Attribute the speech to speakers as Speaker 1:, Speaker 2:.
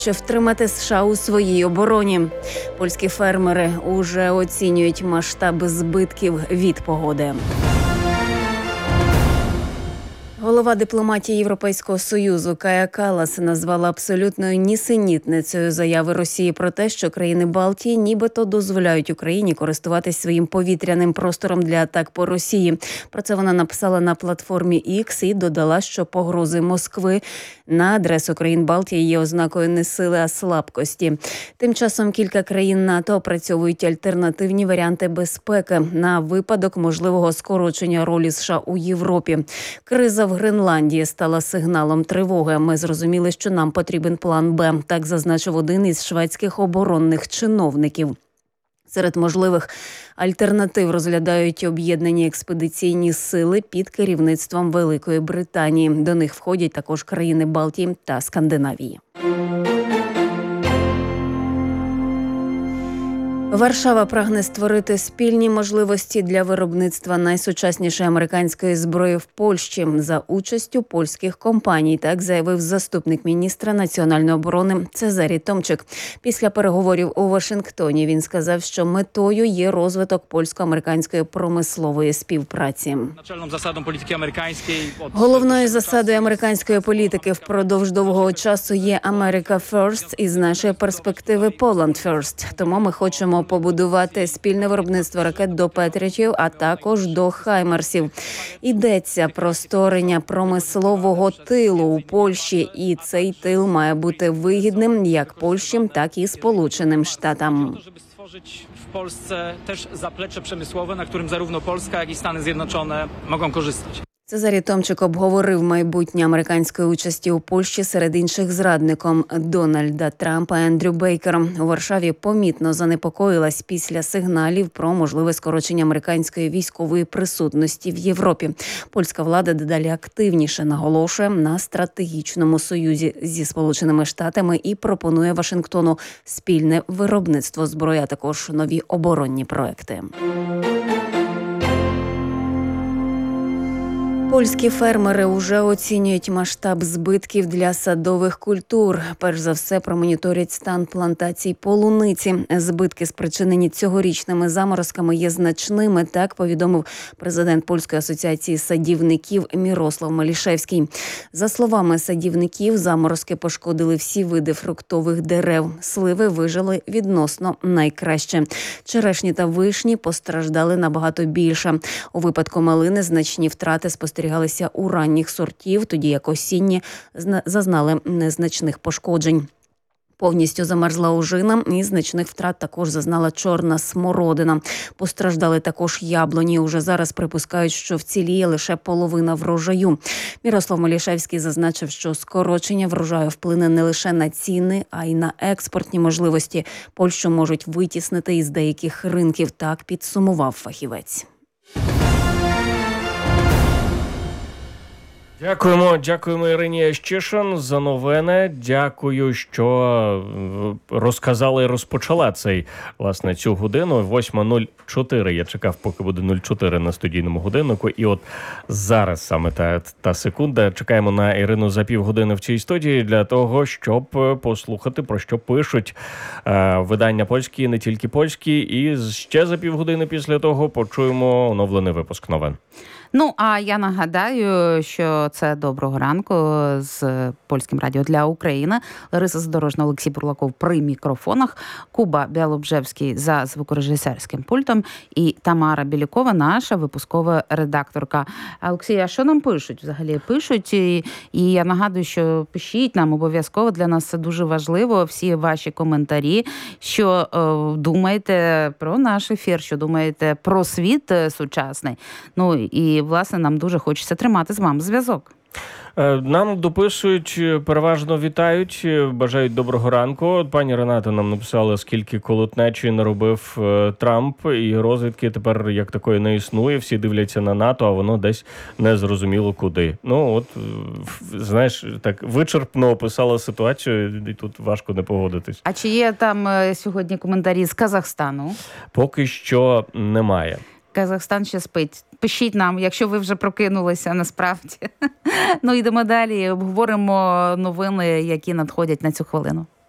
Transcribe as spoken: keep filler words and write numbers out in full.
Speaker 1: Чи втримати США у своїй обороні? Польські фермери уже оцінюють масштаби збитків від погоди. Голова дипломатії Європейського Союзу Кая Каллас назвала абсолютною нісенітницею заяви Росії про те, що країни Балтії нібито дозволяють Україні користуватись своїм повітряним простором для атак по Росії. Про це вона написала на платформі X і додала, що погрози Москви на адресу країн Балтії є ознакою не сили, а слабкості. Тим часом кілька країн НАТО опрацьовують альтернативні варіанти безпеки на випадок можливого скорочення ролі США у Європі. Криза в Гренландії стала сигналом тривоги. Ми зрозуміли, що нам потрібен план Б, так зазначив один із шведських оборонних чиновників. Серед можливих альтернатив розглядають об'єднані експедиційні сили під керівництвом Великої Британії. До них входять також країни Балтії та Скандинавії. Варшава прагне створити спільні можливості для виробництва найсучаснішої американської зброї в Польщі за участю польських компаній, так заявив заступник міністра національної оборони Цезарій Томчик. Після переговорів у Вашингтоні він сказав, що метою є розвиток польсько-американської промислової співпраці. Головною засадою американської політики впродовж довгого часу є «America First» і з нашої перспективи «Poland First». Тому ми хочемо побудувати спільне виробництво ракет до Петріотів, а також до Хаймерсів. Йдеться про створення промислового тилу у Польщі, і цей тил має бути вигідним як Польщі, так і Сполученим Штатам.
Speaker 2: W Polsce też zaplecze przemysłowe, na którym zarówno Polska, jak i Stany Zjednoczone mogą korzystać.
Speaker 1: Цезарій Томчик обговорив майбутнє американської участі у Польщі серед інших зрадником Дональда Трампа Ендрю Бейкером. У Варшаві помітно занепокоїлась після сигналів про можливе скорочення американської військової присутності в Європі. Польська влада дедалі активніше наголошує на стратегічному союзі зі Сполученими Штатами і пропонує Вашингтону спільне виробництво зброї, а також нові оборонні проекти. Польські фермери вже оцінюють масштаб збитків для садових культур. Перш за все промоніторять стан плантацій полуниці. Збитки, спричинені цьогорічними заморозками, є значними, так повідомив президент Польської асоціації садівників Мірослав Малішевський. За словами садівників, заморозки пошкодили всі види фруктових дерев. Сливи вижили відносно найкраще. Черешні та вишні постраждали набагато більше. У випадку малини значні втрати спостерігалися спостерігалися у ранніх сортів, тоді як осінні зазнали незначних пошкоджень. Повністю замерзла ожина і значних втрат також зазнала чорна смородина. Постраждали також яблуні. Уже зараз припускають, що вціліє лише половина врожаю. Мірослав Малішевський зазначив, що скорочення врожаю вплине не лише на ціни, а й на експортні можливості. Польщу можуть витіснити із деяких ринків, так підсумував фахівець.
Speaker 3: Дякуємо, дякуємо Ірині Ящишин за новини. Дякую, що розказали і розпочала цей, власне, цю годину. восьма нуль чотири. Я чекав, поки буде нуль чотири на студійному годиннику. І от зараз саме та, та секунда. Чекаємо на Ірину за півгодини в цій студії для того, щоб послухати, про що пишуть е, видання польські, не тільки польські. І ще за півгодини після того почуємо оновлений випуск новин.
Speaker 4: Ну, а я нагадаю, що це «Доброго ранку» з Польським радіо для України. Лариса Задорожна, Олексій Бурлаков при мікрофонах, Куба Бялобжевський за звукорежисерським пультом і Тамара Білікова, наша випускова редакторка. Олексій, а що нам пишуть? Взагалі пишуть, і, і я нагадую, що пишіть нам обов'язково, для нас це дуже важливо, всі ваші коментарі, що е, думаєте про наш ефір, що думаєте про світ сучасний. Ну, і власне, нам дуже хочеться тримати з вами зв'язок.
Speaker 3: Нам дописують, переважно вітають, бажають доброго ранку. Пані Рената нам написала, скільки колотнечі наробив Трамп, і розвідки тепер як такої не існує. Всі дивляться на НАТО, а воно десь не зрозуміло куди. Ну, от, знаєш, так вичерпно описала ситуацію, і тут важко не погодитись.
Speaker 4: А чи є там сьогодні коментарі з Казахстану?
Speaker 3: Поки що немає.
Speaker 4: Казахстан ще спить. Пишіть нам, якщо ви вже прокинулися насправді. Ну, йдемо далі, обговоримо новини, які надходять на цю хвилину.